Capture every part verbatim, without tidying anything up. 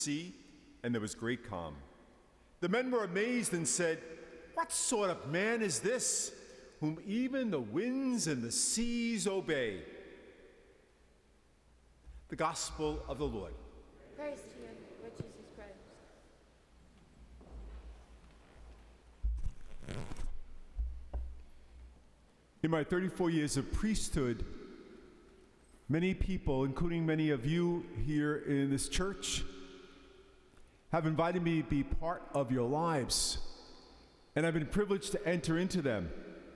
sea, and there was great calm. The men were amazed and said, "What sort of man is this, whom even the winds and the seas obey?" The Gospel of the Lord. Praise to you, Lord Jesus Christ. In my thirty-four years of priesthood, many people, including many of you here in this church, have invited me to be part of your lives, and I've been privileged to enter into them.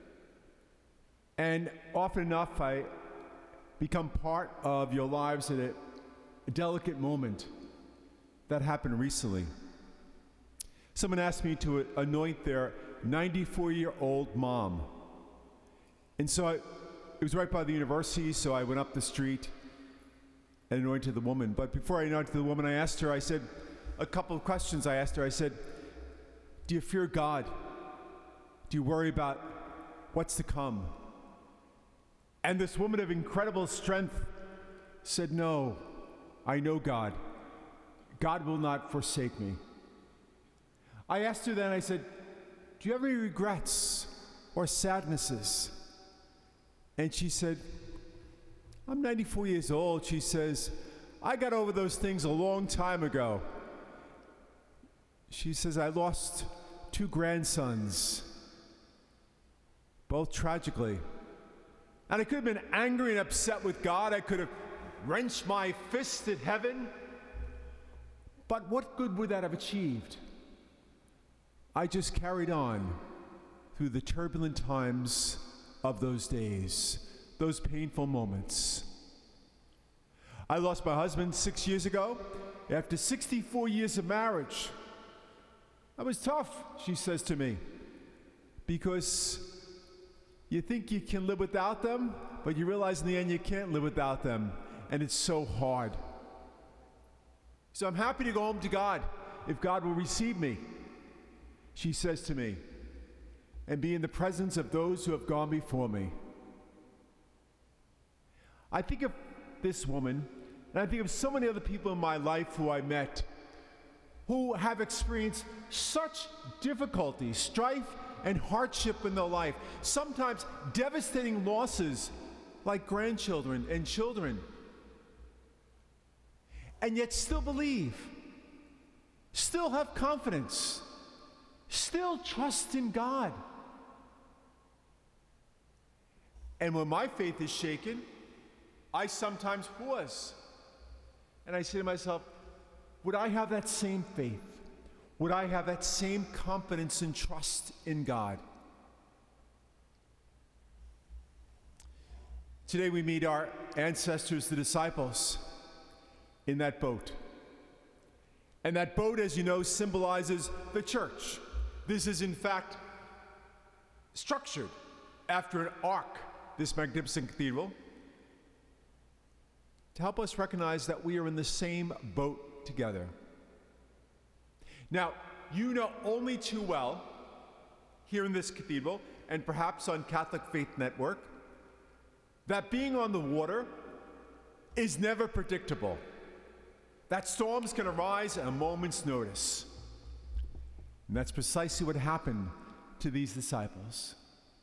And often enough, I become part of your lives at a delicate moment that happened recently. Someone asked me to anoint their ninety-four-year-old mom. And so I, it was right by the university, so I went up the street and anointed the woman. But before I anointed the woman, I asked her, I said, a couple of questions I asked her. I said, "Do you fear God? Do you worry about what's to come?" And this woman of incredible strength said, "No, I know God. God will not forsake me." I asked her then, I said, "Do you have any regrets or sadnesses?" And she said, "I'm ninety-four years old." She says, "I got over those things a long time ago." She says, "I lost two grandsons, both tragically. And I could have been angry and upset with God. I could have wrenched my fist at heaven. But what good would that have achieved? I just carried on through the turbulent times of those days, those painful moments. I lost my husband six years ago after sixty-four years of marriage. That was tough," she says to me, "because you think you can live without them, but you realize in the end you can't live without them, and it's so hard. So I'm happy to go home to God if God will receive me," she says to me, "and be in the presence of those who have gone before me." I think of this woman, and I think of so many other people in my life who I met who have experienced such difficulty, strife, and hardship in their life, sometimes devastating losses like grandchildren and children, and yet still believe, still have confidence, still trust in God. And when my faith is shaken, I sometimes pause, and I say to myself, would I have that same faith? Would I have that same confidence and trust in God? Today we meet our ancestors, the disciples, in that boat. And that boat, as you know, symbolizes the church. This is in fact structured after an ark, this magnificent cathedral, to help us recognize that we are in the same boat together. Now, you know only too well, here in this cathedral, and perhaps on Catholic Faith Network, that being on the water is never predictable. That storms can arise at a moment's notice. And that's precisely what happened to these disciples.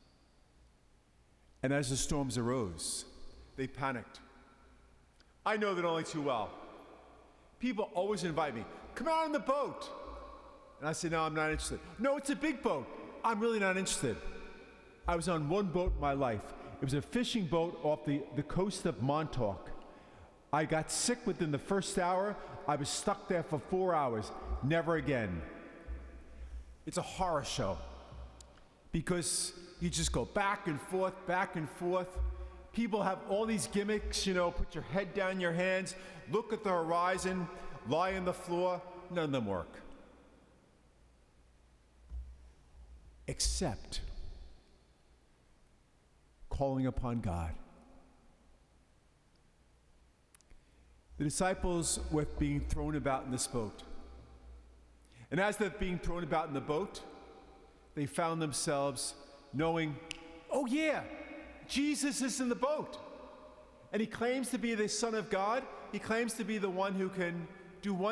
And as the storms arose, they panicked. I know that only too well. People always invite me, "Come out on the boat." And I say, "No, I'm not interested." "No, it's a big boat." "I'm really not interested." I was on one boat in my life. It was a fishing boat off the, the coast of Montauk. I got sick within the first hour. I was stuck there for four hours. Never again. It's a horror show because you just go back and forth, back and forth. People have all these gimmicks, you know, put your head down your hands, look at the horizon, lie on the floor. None of them work. Except calling upon God. The disciples were being thrown about in this boat. And as they're being thrown about in the boat, they found themselves knowing, oh yeah, Jesus is in the boat. And he claims to be the Son of God. He claims to be the one who can do